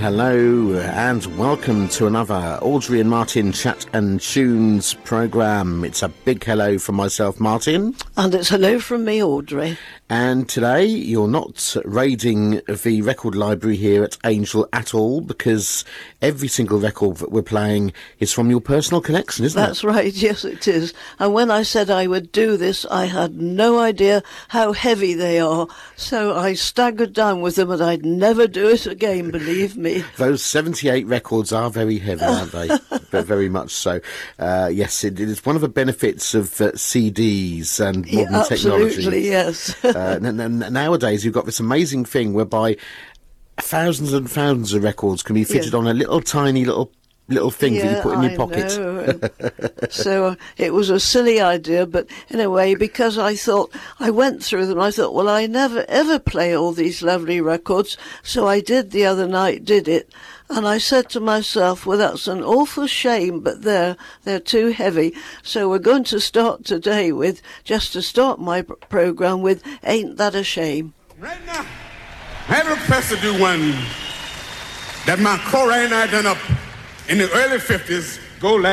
hello, and welcome to another Audrey and Martin Chat and Tunes programme. It's a big hello from myself, Martin. And it's hello from me, Audrey. And today you're not raiding the record library here at Angel at all, because every single record that we're playing is from your personal collection, isn't it? That's right, yes it is. And when I said I would do this, I had no idea how heavy they are. So I staggered down with them and I'd never do it again, believe me. Those 78 records are very heavy, aren't they? But very much so. Yes, it is one of the benefits of CDs and modern technology. Absolutely, yes. Nowadays, you've got this amazing thing whereby thousands and thousands of records can be fitted on a little tiny little thing that you put in your pocket. So it was a silly idea, but in a way, because I thought, I went through them, I thought, well, I never ever play all these lovely records, so I did the other night, did it. And I said to myself, well, that's an awful shame, but they're too heavy. So we're going to start today with, just to start my programme with, Ain't That a Shame? Right now, I have a request to do one that my co-writer and I done up in the early 50s, go